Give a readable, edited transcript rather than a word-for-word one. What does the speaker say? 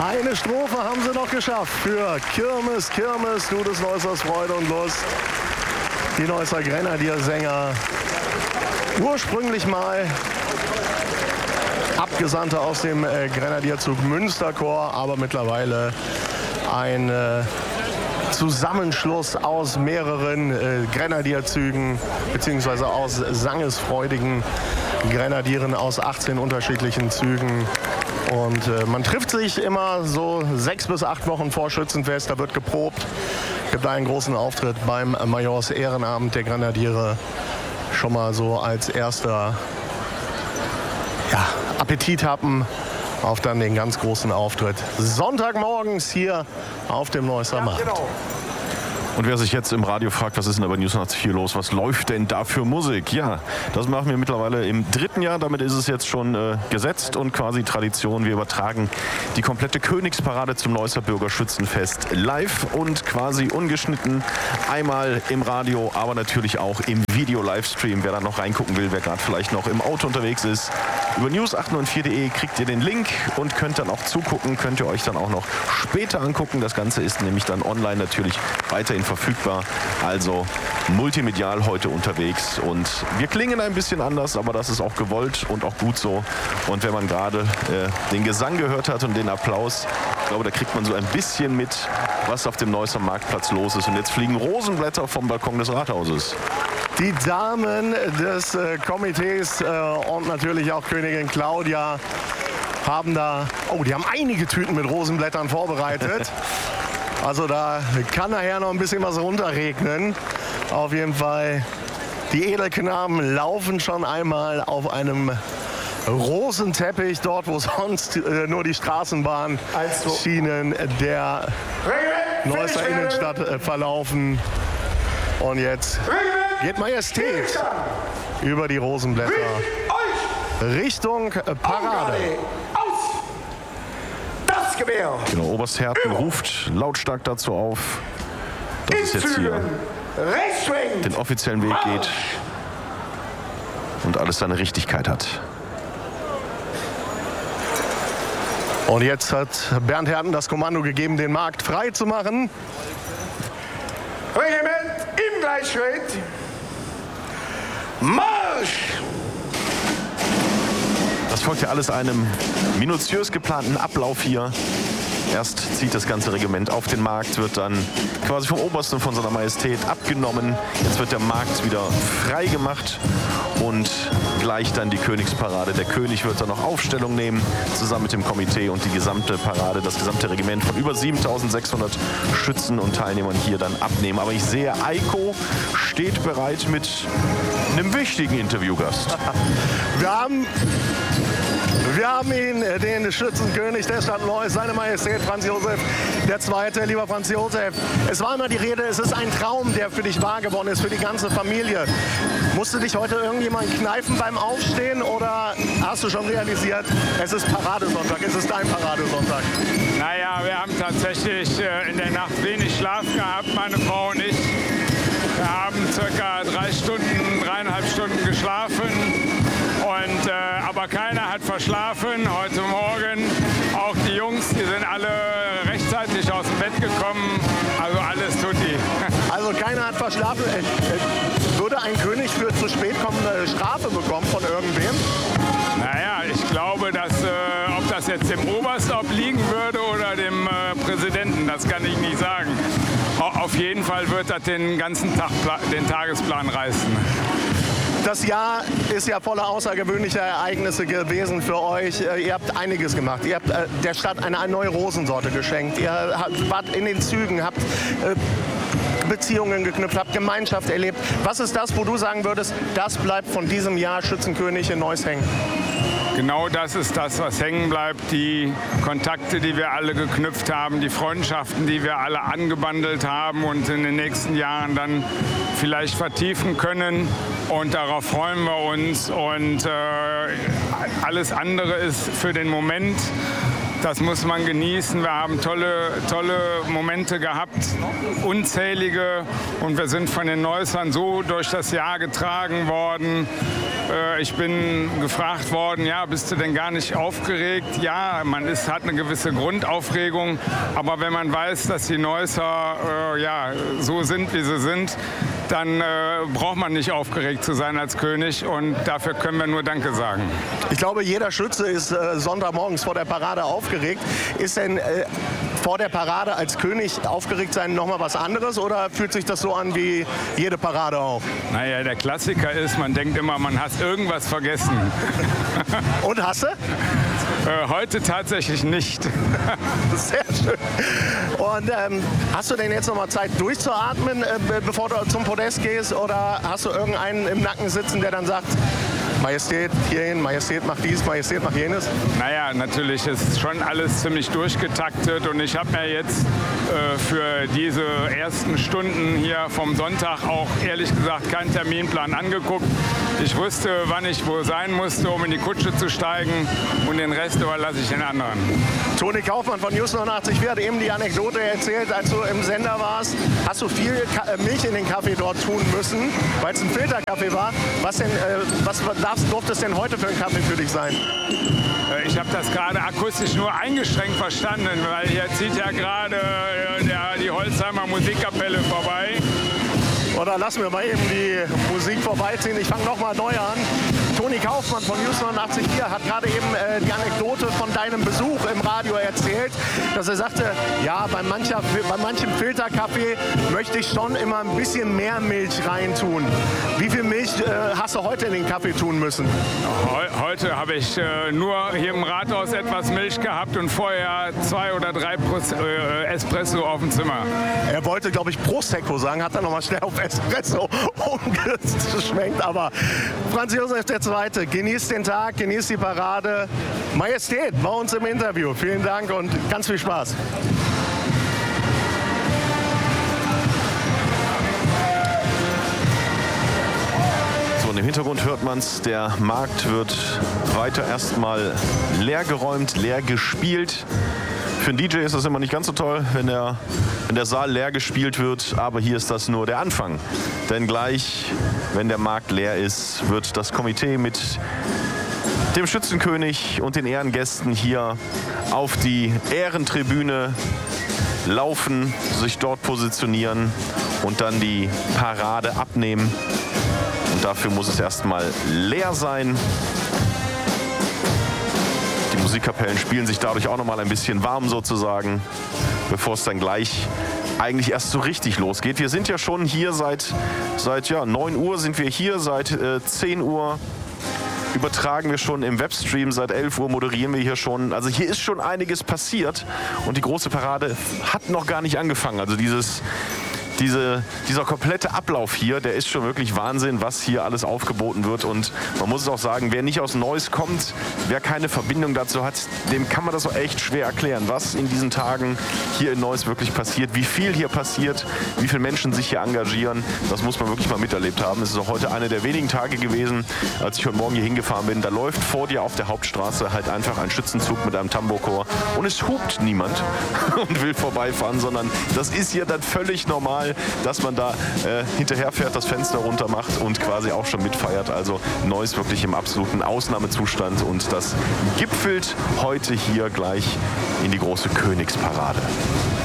Eine Strophe haben sie noch geschafft für Kirmes, Kirmes, du des Neusers Freude und Lust. Die Neusser Grenadiersänger, ursprünglich mal Abgesandte aus dem Grenadierzug Münsterchor, aber mittlerweile ein Zusammenschluss aus mehreren Grenadierzügen bzw. aus sangesfreudigen Grenadieren aus 18 unterschiedlichen Zügen. Und man trifft sich immer so 6 bis 8 Wochen vor Schützenfest, da wird geprobt. Es gibt einen großen Auftritt beim Majors Ehrenabend der Grenadiere. Schon mal so als erster Appetit haben auf dann den ganz großen Auftritt. Sonntagmorgens hier auf dem Neusser Markt. Genau. Und wer sich jetzt im Radio fragt, was ist denn bei News 4 los, was läuft denn da für Musik? Ja, das machen wir mittlerweile im 3. Jahr, damit ist es jetzt schon gesetzt und quasi Tradition. Wir übertragen die komplette Königsparade zum Neusser Bürgerschützenfest live und quasi ungeschnitten. Einmal im Radio, aber natürlich auch im Video-Livestream. Wer da noch reingucken will, wer gerade vielleicht noch im Auto unterwegs ist, über news894.de kriegt ihr den Link und könnt dann auch zugucken, könnt ihr euch dann auch noch später angucken. Das Ganze ist nämlich dann online natürlich weiterhin verfügbar, also multimedial heute unterwegs und wir klingen ein bisschen anders, aber das ist auch gewollt und auch gut so. Und wenn man gerade den Gesang gehört hat und den Applaus, ich glaube, da kriegt man so ein bisschen mit, was auf dem Neusser Marktplatz los ist. Und jetzt fliegen Rosenblätter vom Balkon des Rathauses. Die Damen des Komitees und natürlich auch Königin Claudia haben da, die haben einige Tüten mit Rosenblättern vorbereitet. Also da kann nachher noch ein bisschen was runterregnen. Auf jeden Fall, die Edelknaben laufen schon einmal auf einem Rosenteppich, dort wo sonst nur die Straßenbahnschienen der Neusser Innenstadt verlaufen. Und jetzt geht Majestät über die Rosenblätter Richtung Parade. Genau, Oberst Herten ruft lautstark dazu auf, dass es jetzt hier den offiziellen Weg geht und alles seine Richtigkeit hat. Und jetzt hat Bernd Herten das Kommando gegeben, den Markt frei zu machen. Regiment im Gleichschritt. Marsch! Das folgt ja alles einem minutiös geplanten Ablauf hier. Erst zieht das ganze Regiment auf den Markt, wird dann quasi vom Obersten von seiner Majestät abgenommen. Jetzt wird der Markt wieder frei gemacht und gleich dann die Königsparade. Der König wird dann noch Aufstellung nehmen, zusammen mit dem Komitee und die gesamte Parade, das gesamte Regiment von über 7.600 Schützen und Teilnehmern hier dann abnehmen. Aber ich sehe, Eiko steht bereit mit einem wichtigen Interviewgast. Wir haben ihn, den Schützenkönig der Stadt Neuss, seine Majestät Franz Josef II. Lieber Franz Josef, es war immer die Rede, es ist ein Traum, der für dich wahr geworden ist, für die ganze Familie. Musste dich heute irgendjemand kneifen beim Aufstehen oder hast du schon realisiert, es ist Paradesonntag, es ist dein Paradesonntag? Naja, wir haben tatsächlich in der Nacht wenig Schlaf gehabt, meine Frau und ich. Wir haben circa 3,5 Stunden geschlafen. Aber keiner hat verschlafen. Heute Morgen auch die Jungs, die sind alle rechtzeitig aus dem Bett gekommen. Also alles tutti. Also keiner hat verschlafen. Würde ein König für zu spät kommen eine Strafe bekommen von irgendwem? Naja, ich glaube, dass ob das jetzt dem Oberst obliegen würde oder dem Präsidenten, das kann ich nicht sagen. Auf jeden Fall wird das den ganzen Tag den Tagesplan reißen. Das Jahr ist ja voller außergewöhnlicher Ereignisse gewesen für euch. Ihr habt einiges gemacht. Ihr habt der Stadt eine neue Rosensorte geschenkt. Ihr wart in den Zügen, habt Beziehungen geknüpft, habt Gemeinschaft erlebt. Was ist das, wo du sagen würdest, das bleibt von diesem Jahr Schützenkönig in Neuss hängen? Genau das ist das, was hängen bleibt. Die Kontakte, die wir alle geknüpft haben, die Freundschaften, die wir alle angebandelt haben und in den nächsten Jahren dann vielleicht vertiefen können. Und darauf freuen wir uns. Und alles andere ist für den Moment. Das muss man genießen. Wir haben tolle Momente gehabt, unzählige. Und wir sind von den Neussern so durch das Jahr getragen worden. Ich bin gefragt worden, ja, bist du denn gar nicht aufgeregt? Ja, man hat eine gewisse Grundaufregung, aber wenn man weiß, dass die Neusser so sind, wie sie sind, dann braucht man nicht aufgeregt zu sein als König und dafür können wir nur Danke sagen. Ich glaube, jeder Schütze ist Sonntagmorgens vor der Parade aufgeregt. Ist denn vor der Parade als König aufgeregt sein nochmal was anderes oder fühlt sich das so an wie jede Parade auch? Naja, der Klassiker ist, man denkt immer, man hat irgendwas vergessen. Und hast du? Heute tatsächlich nicht. Sehr schön. Und hast du denn jetzt noch mal Zeit durchzuatmen, bevor du zum Podest gehst? Oder hast du irgendeinen im Nacken sitzen, der dann sagt, Majestät hierhin, Majestät macht dies, Majestät macht jenes? Naja, natürlich ist schon alles ziemlich durchgetaktet und ich habe mir jetzt für diese ersten Stunden hier vom Sonntag auch ehrlich gesagt keinen Terminplan angeguckt. Ich wusste, wann ich wo sein musste, um in die Kutsche zu steigen und den Rest überlasse ich den anderen. Toni Kaufmann von News 89 hat eben die Anekdote erzählt, als du im Sender warst. Hast du viel Milch in den Kaffee dort tun müssen, weil es ein Filterkaffee war. Was durfte es denn heute für ein Kaffee für dich sein? Ich habe das gerade akustisch nur eingeschränkt verstanden, weil hier zieht ja gerade die Holzheimer Musikkapelle vorbei. Oder lassen wir mal eben die Musik vorbeiziehen. Ich fange nochmal neu an. Toni Kaufmann von News 89 hier hat gerade eben die Anekdote von deinem Besuch im Radio erzählt, dass er sagte, ja, bei manchem Filterkaffee möchte ich schon immer ein bisschen mehr Milch reintun. Wie viel Milch hast du heute in den Kaffee tun müssen? Heute habe ich nur hier im Rathaus etwas Milch gehabt und vorher 2 oder 3 Espresso auf dem Zimmer. Er wollte, glaube ich, Prosecco sagen, hat dann nochmal schnell auf Espresso umgeschwenkt. Aber Franz Josef II., genießt den Tag, genießt die Parade. Majestät bei uns im Interview. Vielen Dank und ganz viel Spaß. Und im Hintergrund hört man es, der Markt wird weiter erstmal leer geräumt, leer gespielt. Für einen DJ ist das immer nicht ganz so toll, wenn der Saal leer gespielt wird, aber hier ist das nur der Anfang. Denn gleich, wenn der Markt leer ist, wird das Komitee mit dem Schützenkönig und den Ehrengästen hier auf die Ehrentribüne laufen, sich dort positionieren und dann die Parade abnehmen. Und dafür muss es erstmal leer sein. Die Musikkapellen spielen sich dadurch auch noch mal ein bisschen warm sozusagen, bevor es dann gleich eigentlich erst so richtig losgeht. Wir sind ja schon hier seit 9 Uhr sind wir hier, seit 10 Uhr übertragen wir schon im Webstream, seit 11 Uhr moderieren wir hier schon. Also hier ist schon einiges passiert und die große Parade hat noch gar nicht angefangen. Also dieser komplette Ablauf hier, der ist schon wirklich Wahnsinn, was hier alles aufgeboten wird. Und man muss es auch sagen, wer nicht aus Neuss kommt, wer keine Verbindung dazu hat, dem kann man das auch echt schwer erklären, was in diesen Tagen hier in Neuss wirklich passiert, wie viel hier passiert, wie viele Menschen sich hier engagieren. Das muss man wirklich mal miterlebt haben. Es ist auch heute einer der wenigen Tage gewesen, als ich heute Morgen hier hingefahren bin. Da läuft vor dir auf der Hauptstraße halt einfach ein Schützenzug mit einem Tambourchor und es hupt niemand und will vorbeifahren, sondern das ist hier dann völlig normal, dass man da hinterher fährt, das Fenster runter macht und quasi auch schon mitfeiert. Also Neuss wirklich im absoluten Ausnahmezustand und das gipfelt heute hier gleich in die große Königsparade.